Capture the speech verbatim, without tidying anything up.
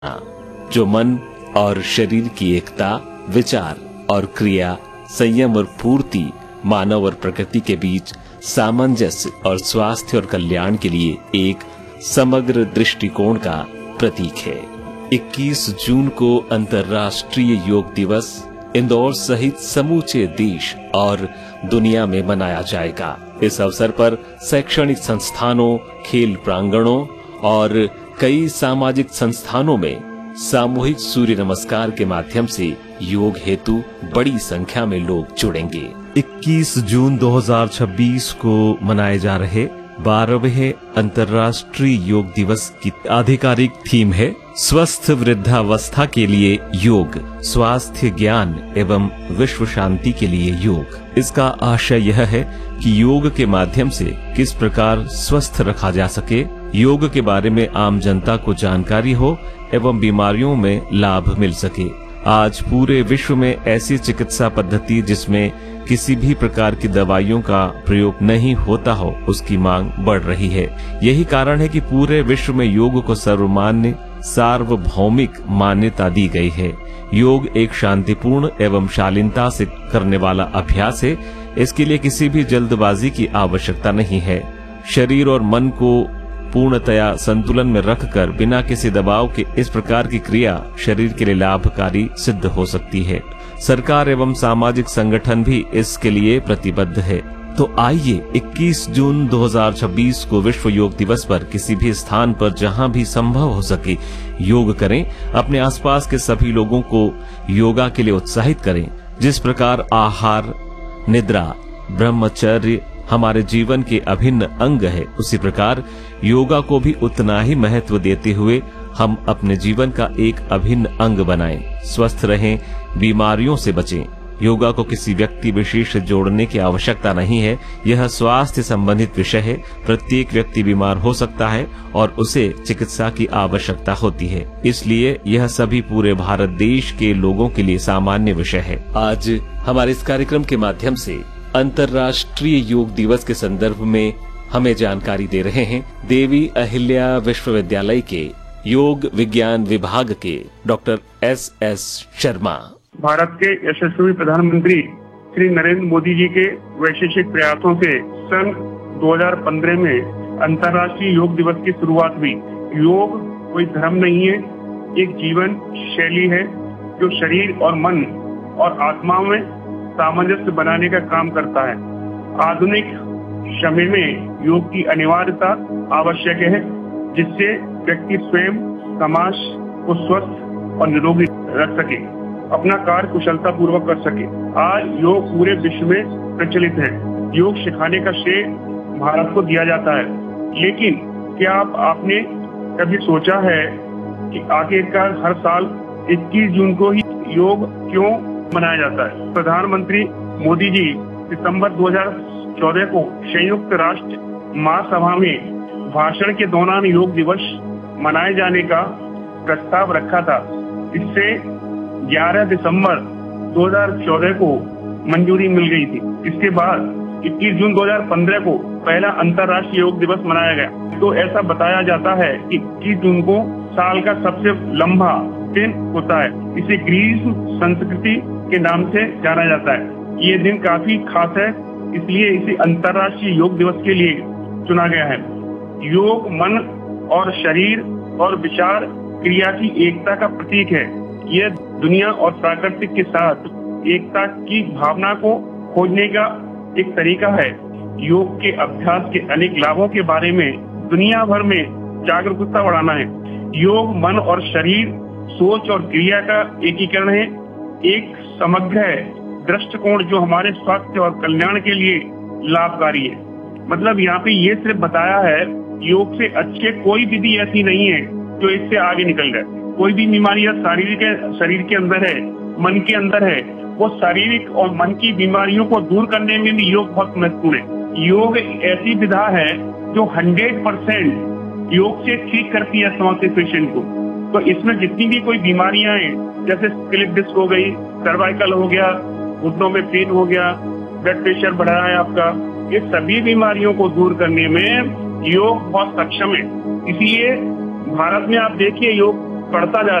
जो मन और शरीर की एकता, विचार और क्रिया, संयम और पूर्ति, मानव और प्रकृति के बीच सामंजस्य और स्वास्थ्य और कल्याण के लिए एक समग्र दृष्टिकोण का प्रतीक है। इक्कीस जून को अंतर्राष्ट्रीय योग दिवस इंदौर सहित समूचे देश और दुनिया में मनाया जाएगा। इस अवसर पर शैक्षणिक संस्थानों, खेल प्रांगणों और कई सामाजिक संस्थानों में सामूहिक सूर्य नमस्कार के माध्यम से योग हेतु बड़ी संख्या में लोग जुड़ेंगे। इक्कीस जून दो हज़ार छब्बीस को मनाए जा रहे बारहवें अंतर्राष्ट्रीय योग दिवस की आधिकारिक थीम है स्वस्थ वृद्धावस्था के लिए योग, स्वास्थ्य ज्ञान एवं विश्व शांति के लिए योग। इसका आशय यह है कि योग के माध्यम से किस प्रकार स्वस्थ रखा जा सके, योग के बारे में आम जनता को जानकारी हो एवं बीमारियों में लाभ मिल सके। आज पूरे विश्व में ऐसी चिकित्सा पद्धति जिसमें किसी भी प्रकार की दवाइयों का प्रयोग नहीं होता हो, उसकी मांग बढ़ रही है। यही कारण है कि पूरे विश्व में योग को सर्वमान्य सार्वभौमिक मान्यता दी गई है। योग एक शांतिपूर्ण एवं शालीनता से करने वाला अभ्यास है। इसके लिए किसी भी जल्दबाजी की आवश्यकता नहीं है। शरीर और मन को पूर्णतया संतुलन में रखकर बिना किसी दबाव के इस प्रकार की क्रिया शरीर के लिए लाभकारी सिद्ध हो सकती है। सरकार एवं सामाजिक संगठन भी इसके लिए प्रतिबद्ध है। तो आइए इक्कीस जून दो हज़ार छब्बीस को विश्व योग दिवस पर किसी भी स्थान पर जहां भी संभव हो सके योग करें। अपने आसपास के सभी लोगों को योगा के लिए उत्साहित करें। जिस प्रकार आहार, निद्रा, ब्रह्मचर्य हमारे जीवन के अभिन्न अंग है, उसी प्रकार योगा को भी उतना ही महत्व देते हुए हम अपने जीवन का एक अभिन्न अंग बनाएं। स्वस्थ रहें, बीमारियों से बचें। योगा को किसी व्यक्ति विशेष से जोड़ने की आवश्यकता नहीं है। यह स्वास्थ्य संबंधित विषय है। प्रत्येक व्यक्ति बीमार हो सकता है और उसे चिकित्सा की आवश्यकता होती है। इसलिए यह सभी पूरे भारत देश के लोगों के लिए सामान्य विषय है। आज हमारे इस कार्यक्रम के माध्यम से अंतर्राष्ट्रीय योग दिवस के संदर्भ में हमें जानकारी दे रहे हैं देवी अहिल्या विश्वविद्यालय के योग विज्ञान विभाग के doctor S S Sharma. Bharat के यशस्वी प्रधानमंत्री श्री नरेंद्र मोदी जी के वैश्विक प्रयासों से सन दो हज़ार पंद्रह में अंतर्राष्ट्रीय योग दिवस की शुरुआत हुई। योग कोई धर्म नहीं है, एक जीवन शैली है जो शरीर और मन और आत्मा में सामंजस्य बनाने का काम करता है। आधुनिक समय में योग की अनिवार्यता आवश्यक है, जिससे व्यक्ति स्वयं समाज को स्वस्थ और निरोगी रख सके, अपना कार्य कुशलता पूर्वक कर सके। आज योग पूरे विश्व में प्रचलित है। योग सिखाने का श्रेय भारत को दिया जाता है। लेकिन क्या आप आपने कभी सोचा है कि आखिरकार हर साल इक्कीस जून को ही योग क्यों मनाया जाता है? प्रधानमंत्री मोदी जी सितंबर दो हज़ार चौदह को संयुक्त राष्ट्र महासभा में भाषण के दौरान योग दिवस मनाए जाने का प्रस्ताव रखा था। इससे ग्यारह दिसंबर दो हज़ार चौदह को मंजूरी मिल गई थी। इसके बाद इक्कीस जून दो हज़ार पंद्रह को पहला अंतर्राष्ट्रीय योग दिवस मनाया गया। तो ऐसा बताया जाता है कि इक्कीस जून को साल का सबसे लंबा दिन होता है। इसे ग्रीष्म संस्कृति के नाम से जाना जाता है। ये दिन काफी खास है, इसलिए इसे अंतर्राष्ट्रीय योग दिवस के लिए चुना गया है। योग मन और शरीर और विचार क्रिया की एकता का प्रतीक है। यह दुनिया और प्राकृतिक के साथ एकता की भावना को खोजने का एक तरीका है। योग के अभ्यास के अनेक लाभों के बारे में दुनिया भर में जागरूकता बढ़ाना है। योग मन और शरीर, सोच और क्रिया का एकीकरण है, एक समग्र दृष्टिकोण जो हमारे स्वास्थ्य और कल्याण के लिए लाभकारी है। मतलब यहाँ पे ये सिर्फ बताया है योग से अच्छे कोई विधि ऐसी नहीं है जो इससे आगे निकल जाए। कोई भी बीमारियां शारीरिक के शरीर के अंदर है, मन के अंदर है, वो शारीरिक और मन की बीमारियों को दूर करने में भी योग बहुत महत्वपूर्ण है। योग ऐसी विधा है जो हंड्रेड परसेंट योग से ठीक करती है समस्त पेशेंट को। तो इसमें जितनी भी कोई बीमारियां हैं, जैसे स्प्लिट डिस्क हो गई, सर्वाइकल हो गया, घुटनों में पेन हो गया, ब्लड प्रेशर बढ़ रहा है आपका, ये सभी बीमारियों को दूर करने में योग बहुत सक्षम है। इसलिए भारत में आप देखिए योग बढ़ता जा